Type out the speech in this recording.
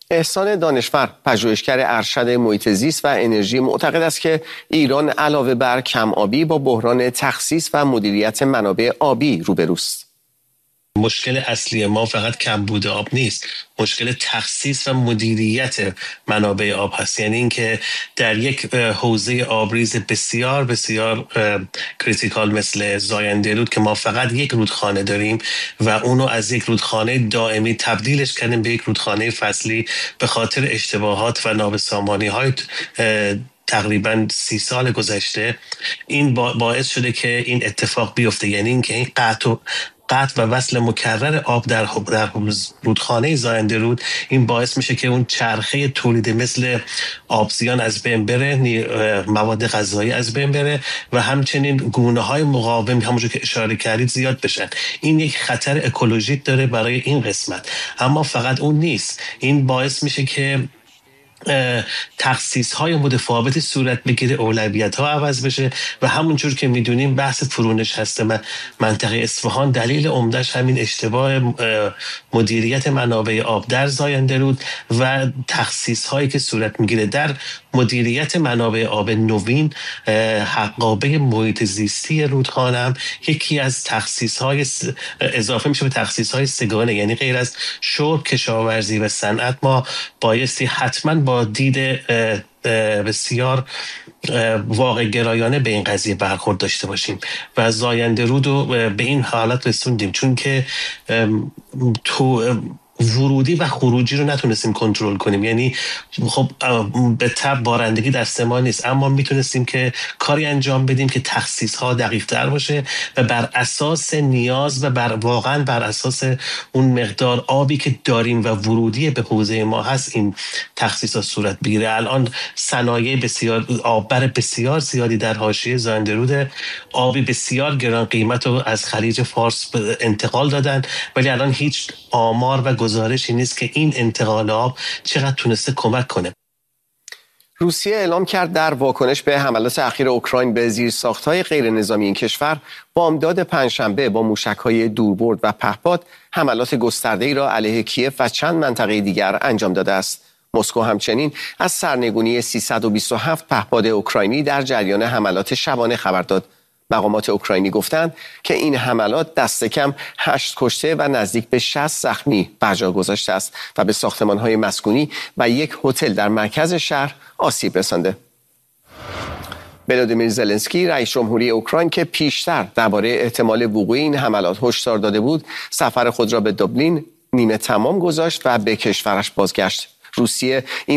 احسان دانشور، پژوهشگر ارشد محیط زیست و انرژی، معتقد است که ایران علاوه بر کم آبی با بحران تخصیص و مدیریت منابع آبی روبروست. مشکل اصلی ما فقط کمبود آب نیست، مشکل تخصیص و مدیریت منابع آب هست. یعنی اینکه در یک حوزه آبریز بسیار بسیار کریتیکال مثل زاینده رود که ما فقط یک رودخانه داریم و اونو از یک رودخانه دائمی تبدیلش کردیم به یک رودخانه فصلی به خاطر اشتباهات و نابسامانی های تقریبا 30 سال گذشته. این باعث شده که این اتفاق بیفته، یعنی اینکه این قطع و وصل مکرر آب در رودخانه زاینده رود این باعث میشه که اون چرخه تولید مثل آبزیان از بین بره، مواد غذایی از بین بره و همچنین گونه های مقاوم همونجور که اشاره کردید زیاد بشن. این یک خطر اکولوژیک داره برای این قسمت، اما فقط اون نیست. این باعث میشه که تخصیص های متفاوتی صورت بگیره، اولویت ها عوض بشه و همونجور که میدونیم بحث فرونش هست منطقه اصفهان دلیل عمدهش همین اشتباه مدیریت منابع آب در زاینده رود و تخصیص هایی که صورت میگیره در مدیریت منابع آب نوین. حقابه محیط زیستی رودخانه هم یکی از تخصیص های اضافه میشه به تخصیص های سگانه، یعنی غیر از شرب، کشاورزی و صنعت ما بایستی حتما با دید بسیار واقع گرایانه به این قضیه برخورد داشته باشیم و زاینده رود رو به این حالت رسوندیم چون که ورودی و خروجی رو نتونستیم کنترل کنیم. یعنی خب به طب بارندگی دست ما نیست، اما میتونستیم که کاری انجام بدیم که تخصیص ها دقیق تر باشه و بر اساس نیاز و واقعا بر اساس اون مقدار آبی که داریم و ورودی به حوزه ما هست این تخصیص ها صورت بگیره. الان صنایع بسیار آببر بسیار زیادی در حاشیه زاینده رود، آبی بسیار گران قیمت رو از خلیج فارس انتقال دادن، ولی الان هیچ آمار و گزارشی نیست که این انتقال آب چقدر تونسته کمک کنه. روسیه اعلام کرد در واکنش به حملات اخیر اوکراین به زیرساخت‌های غیر نظامی این کشور بامداد پنجشنبه با موشک‌های دوربرد و پهپاد حملات گسترده‌ای را علیه کیف و چند منطقه دیگر انجام داده است. مسکو همچنین از سرنگونی 327 پهپاد اوکراینی در جریان حملات شبانه خبر داد. مقامات اوکراینی گفتند که این حملات دست کم 8 کشته و نزدیک به 60 زخمی بر جا گذاشته است و به ساختمان‌های مسکونی و یک هتل در مرکز شهر آسیب رسانده. ولادیمیر زلنسکی رئیس جمهوری اوکراین که پیشتر درباره احتمال وقوع این حملات هشدار داده بود، سفر خود را به دوبلین نیمه تمام گذاشت و به کشورش بازگشت. روسیه این